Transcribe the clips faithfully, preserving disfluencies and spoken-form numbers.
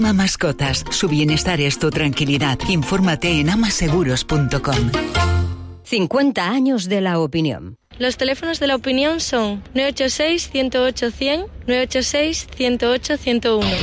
Mascotas, su bienestar es tu tranquilidad. Infórmate en amaseguros punto com. cincuenta años de la opinión. Los teléfonos de la opinión son nueve ocho seis, ciento ocho, cien, nueve ocho seis, ciento ocho, ciento uno.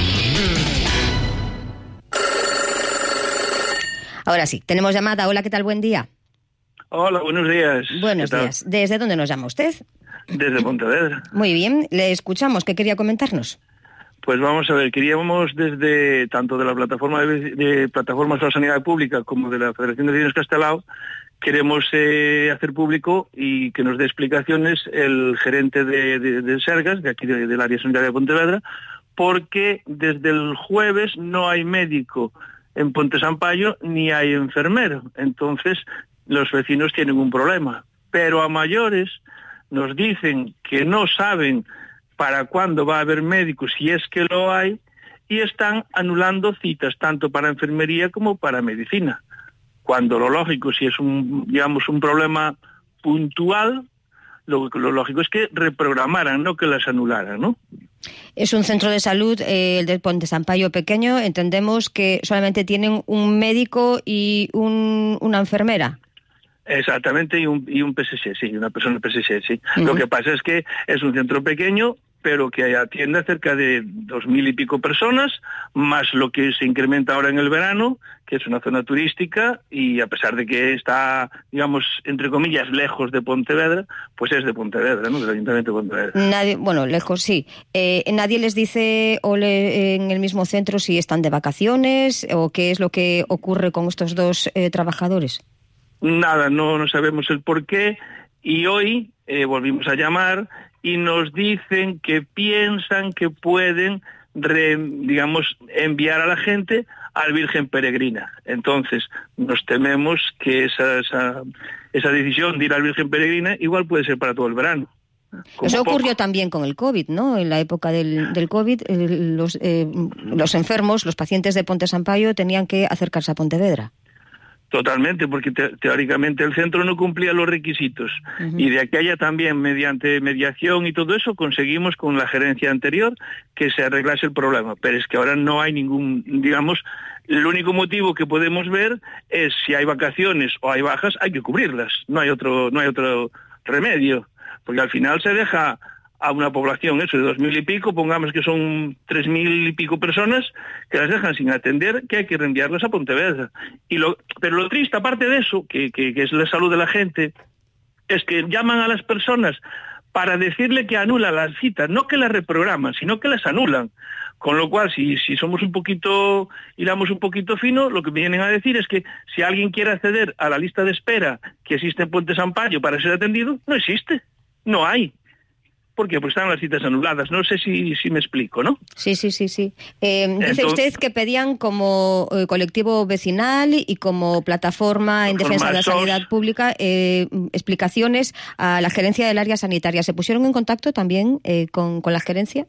Ahora sí, tenemos llamada. Hola, ¿qué tal? Buen día. Hola, buenos días. Buenos días. ¿Desde dónde nos llama usted? Desde Pontevedra. Muy bien, le escuchamos. ¿Qué quería comentarnos? Pues vamos a ver, queríamos desde tanto de la plataforma de, de plataformas de la sanidad pública como de la Federación de Vecinos Castelao, queremos eh, hacer público y que nos dé explicaciones el gerente de, de, de Sergas, de aquí de, del área sanitaria de Pontevedra, porque desde el jueves no hay médico en Ponte Sampaio ni hay enfermero. Entonces los vecinos tienen un problema. Pero a mayores nos dicen que no saben para cuándo va a haber médicos, si es que lo hay, y están anulando citas tanto para enfermería como para medicina. Cuando lo lógico, si es un, digamos, un problema puntual, lo, lo lógico es que reprogramaran, no que las anularan, ¿no? Es un centro de salud, eh, el de Ponte Sampaio pequeño. Entendemos que solamente tienen un médico y un, una enfermera. Exactamente, y un, y un P S C, sí, una persona P S C, sí. Uh-huh. Lo que pasa es que es un centro pequeño, pero que atiende a cerca de dos mil y pico personas, más lo que se incrementa ahora en el verano, que es una zona turística, y a pesar de que está, digamos, entre comillas, lejos de Pontevedra, pues es de Pontevedra, ¿no? Del Ayuntamiento de Pontevedra. Nadie, bueno, lejos sí. Eh, nadie les dice o le, en el mismo centro si están de vacaciones o qué es lo que ocurre con estos dos eh, trabajadores. Nada, no, no sabemos el por qué, y hoy eh, volvimos a llamar y nos dicen que piensan que pueden, re, digamos, enviar a la gente al Virgen Peregrina. Entonces, nos tememos que esa, esa, esa decisión de ir al Virgen Peregrina igual puede ser para todo el verano. Eso ocurrió poco. También con el COVID, ¿no? En la época del, del COVID, eh, los, eh, los enfermos, los pacientes de Ponte Sampaio tenían que acercarse a Pontevedra. Totalmente, porque te, teóricamente el centro no cumplía los requisitos. Uh-huh. Y de aquella también, mediante mediación y todo eso, conseguimos con la gerencia anterior que se arreglase el problema. Pero es que ahora no hay ningún, digamos, el único motivo que podemos ver es si hay vacaciones o hay bajas, hay que cubrirlas. No hay otro, no hay otro remedio. Porque al final se deja a una población, eso, de dos mil y pico, pongamos que son tres mil y pico personas, que las dejan sin atender, que hay que reenviarlas a Pontevedra. Y lo, pero lo triste, aparte de eso, que, que, que es la salud de la gente, es que llaman a las personas para decirle que anulan las citas, no que las reprograman, sino que las anulan. Con lo cual, si, si somos un poquito, hilamos un poquito fino, lo que vienen a decir es que si alguien quiere acceder a la lista de espera que existe en Ponte Sampaio para ser atendido, no existe, no hay. ¿Por qué? Porque están las citas anuladas. No sé si, si me explico, ¿no? Sí, sí, sí, sí. Eh, dice Entonces, usted que pedían como eh, colectivo vecinal y como plataforma en defensa de la sanidad pública eh, explicaciones a la gerencia del área sanitaria. ¿Se pusieron en contacto también eh, con, con la gerencia?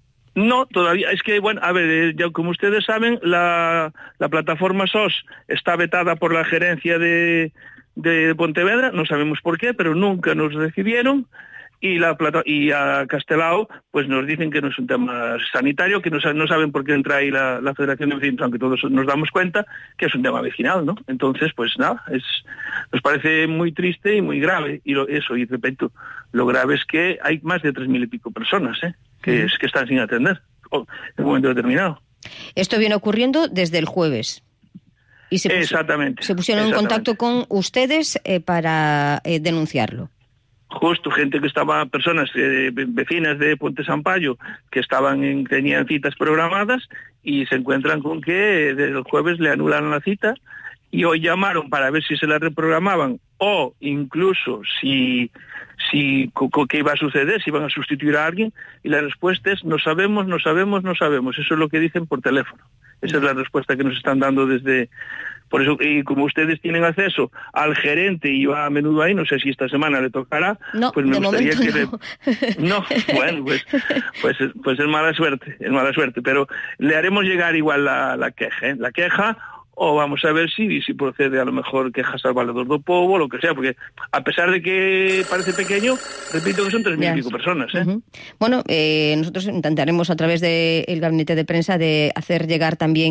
No, todavía. Es que, bueno, a ver, eh, ya como ustedes saben, la, la plataforma S O S está vetada por la gerencia de, de Pontevedra. No sabemos por qué, pero nunca nos recibieron. Y la plata, y a Castelao pues nos dicen que no es un tema sanitario, que no, no saben por qué entra ahí la, la Federación de Vecinos, aunque todos nos damos cuenta que es un tema vecinal, ¿no? Entonces, pues nada, es, nos parece muy triste y muy grave, y lo, eso, y repito, lo grave es que hay más de tres mil y pico personas, ¿eh? Que, es, que están sin atender en un momento determinado. Esto viene ocurriendo desde el jueves. Y se, puso, exactamente. se pusieron exactamente. en contacto con ustedes eh, para eh, denunciarlo. Justo, gente que estaba, personas eh, vecinas de Ponte Sampaio que estaban en, tenían citas programadas y se encuentran con que desde el jueves le anulan la cita, y hoy llamaron para ver si se la reprogramaban o incluso si, si qué iba a suceder, si iban a sustituir a alguien, y la respuesta es no sabemos, no sabemos, no sabemos. Eso es lo que dicen por teléfono. Esa es la respuesta que nos están dando desde... Por eso, y como ustedes tienen acceso al gerente y va a menudo ahí, no sé si esta semana le tocará, no, pues me gustaría que... No. Le... no, bueno, pues, pues, pues es mala suerte, es mala suerte, pero le haremos llegar igual la, la queja, ¿eh? La queja, o vamos a ver si, si procede a lo mejor quejas al valedor do pobo, lo que sea, porque a pesar de que parece pequeño, repito que son tres mil y pico personas. ¿eh? Uh-huh. Bueno, eh, nosotros intentaremos a través del gabinete de prensa de hacer llegar también